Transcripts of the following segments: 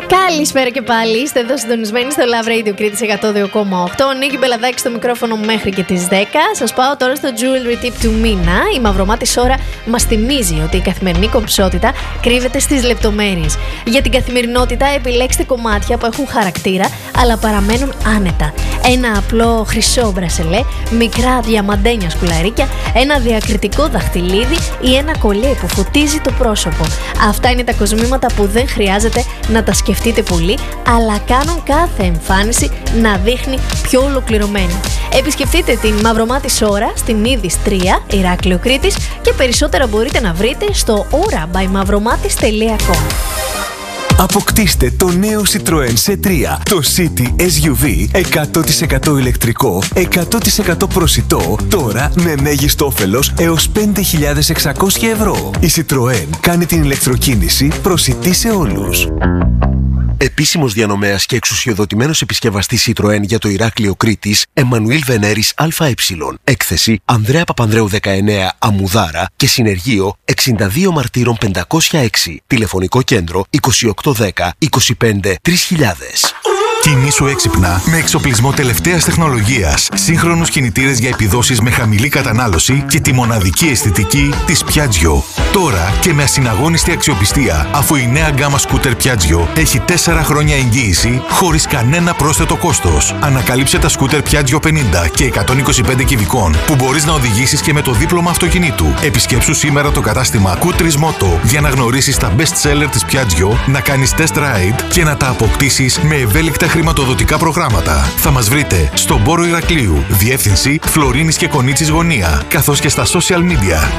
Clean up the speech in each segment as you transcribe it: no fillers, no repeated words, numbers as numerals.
Καλησπέρα και πάλι. Είστε εδώ συντονισμένοι στο Love Radio Κρήτης 102,8. Νίκη Μπελαδάκη στο μικρόφωνο μέχρι και τις 10. Σας πάω τώρα στο Jewelry Tip του μήνα. Η μαυρομάτης ώρα μας θυμίζει ότι η καθημερινή κομψότητα κρύβεται στις λεπτομέρειες. Για την καθημερινότητα επιλέξτε κομμάτια που έχουν χαρακτήρα αλλά παραμένουν άνετα. Ένα απλό χρυσό μπρασελέ, μικρά διαμαντένια σκουλαρίκια, ένα διακριτικό δαχτυλίδι ή ένα κολλιέ που φωτίζει το πρόσωπο. Αυτά είναι τα κοσμήματα που δεν χρειάζεται να τα σκεφτείτε πολύ, αλλά κάνουν κάθε εμφάνιση να δείχνει πιο ολοκληρωμένη. Επισκεφτείτε την Μαυρομάτης ώρα στην Ίδης 3, Ηράκλειο Κρήτης, και περισσότερα μπορείτε να βρείτε στο aura-by-mavromatis.com. Αποκτήστε το νέο Citroën C3, το City SUV 100% ηλεκτρικό, 100% προσιτό, τώρα με μέγιστο όφελος έως 5.600 ευρώ. Η Citroën κάνει την ηλεκτροκίνηση προσιτή σε όλους. Επίσημος διανομέας και εξουσιοδοτημένος επισκευαστής Citroën για το Ηράκλειο Κρήτης, Εμμανουήλ Βενέρης ΑΕ. Έκθεση Ανδρέα Παπανδρέου 19, Αμμουδάρα, και συνεργείο 62 Μαρτύρων 506. Τηλεφωνικό κέντρο 2810 25 3000. Κινήσου έξυπνα με εξοπλισμό τελευταίας τεχνολογίας, σύγχρονους κινητήρες για επιδόσεις με χαμηλή κατανάλωση και τη μοναδική αισθητική της Piaggio. Τώρα και με ασυναγώνιστη αξιοπιστία, αφού η νέα γκάμα σκούτερ Piaggio έχει 4 χρόνια εγγύηση χωρίς κανένα πρόσθετο κόστος. Ανακαλύψε τα σκούτερ Piaggio 50 και 125 κυβικών που μπορείς να οδηγήσεις και με το δίπλωμα αυτοκινήτου. Επισκέψου σήμερα το κατάστημα Kutris Moto για να γνωρίσεις τα best seller της Piaggio, να κάνεις test ride και να τα αποκτήσεις με ευέλικτα χρηματοδοτικά προγράμματα. Θα μας βρείτε στον Πόρο Ηρακλείου, διεύθυνση Φλωρίνης και Κονίτσης γωνία, καθώς και στα social media.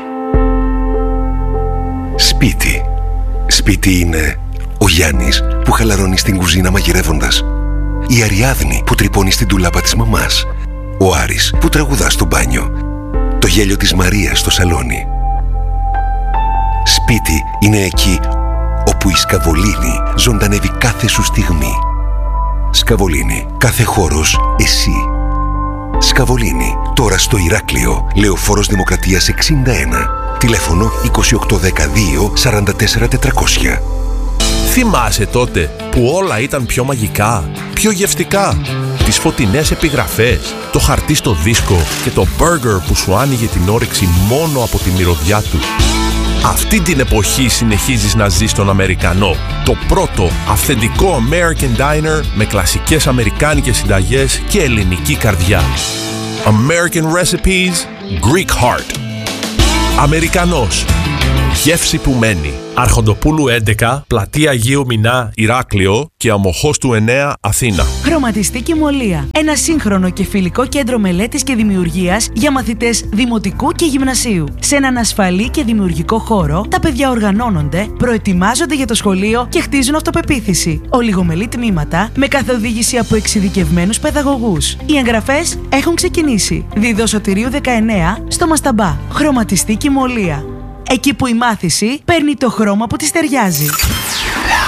Σπίτι. Σπίτι είναι ο Γιάννης που χαλαρώνει στην κουζίνα μαγειρεύοντας, η Αριάδνη που τρυπώνει στην ντουλάπα της μαμάς, ο Άρης που τραγουδά στο μπάνιο, το γέλιο της Μαρίας στο σαλόνι. Σπίτι είναι εκεί όπου η Σκαβολίνη ζωντανεύει κάθε σου στιγμή. Σκαβολίνη, κάθε χώρος εσύ. Σκαβολίνη, τώρα στο Ηράκλειο, Λεωφόρος Δημοκρατίας 61. Τηλέφωνο 2812 44 400. Θυμάσαι τότε που όλα ήταν πιο μαγικά, πιο γευστικά? Τις φωτεινές επιγραφές, το χαρτί στο δίσκο και το μπέργκερ που σου άνοιγε την όρεξη μόνο από τη μυρωδιά του. Αυτή την εποχή συνεχίζεις να ζεις τον Αμερικανό. Το πρώτο αυθεντικό American Diner με κλασικές αμερικάνικες συνταγές και ελληνική καρδιά. American Recipes, Greek Heart. Αμερικανός. Γεύση που μένει. Αρχοντοπούλου 11, Πλατεία Αγίου Μινά, Ηράκλειο, και Αμοχώστου 9, Αθήνα. Χρωματιστική Μολία. Ένα σύγχρονο και φιλικό κέντρο μελέτης και δημιουργίας για μαθητές δημοτικού και γυμνασίου. Σε έναν ασφαλή και δημιουργικό χώρο, τα παιδιά οργανώνονται, προετοιμάζονται για το σχολείο και χτίζουν αυτοπεποίθηση. Ολιγομελή τμήματα με καθοδήγηση από εξειδικευμένους παιδαγωγούς. Οι εγγραφές έχουν ξεκινήσει. Δίδο Σωτηρίου 19 στο Μασταμπά. Χρωματιστική Μολία. Εκεί που η μάθηση παίρνει το χρώμα που της ταιριάζει.